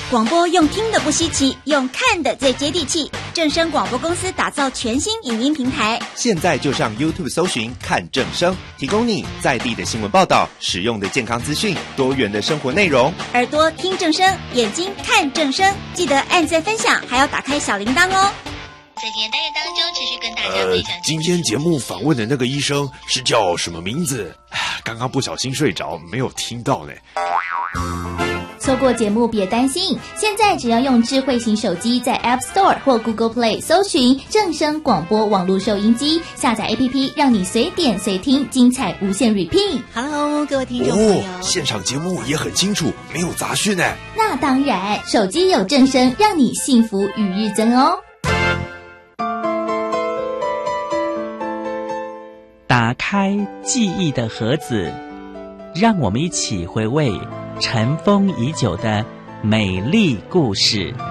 广播用听的不稀奇，用看的最接地气。正声广播公司打造全新影音平台， 现在就上 YouTube 搜寻看正声，提供你在地的新闻报道、实用的健康资讯、多元的生活内容。 耳朵听正声，眼睛看正声，记得按赞分享，还要打开小铃铛哦。 在今天单元当中，持续跟大家分享。 今天节目访问的那个医生是叫什么名字？刚刚不小心睡着，没有听到呢。 错过节目别担心，现在只要用智慧型手机在 App Store 或 Google Play 搜寻正声广播网络收音机，下载 APP， 让你随点随听，精彩无限 repeat。 Hello， 各位听众朋友， 现场节目也很清楚，没有杂讯呢。 那当然，手机有正声，让你幸福与日增哦。 打开记忆的盒子，让我们一起回味尘封已久的美丽故事。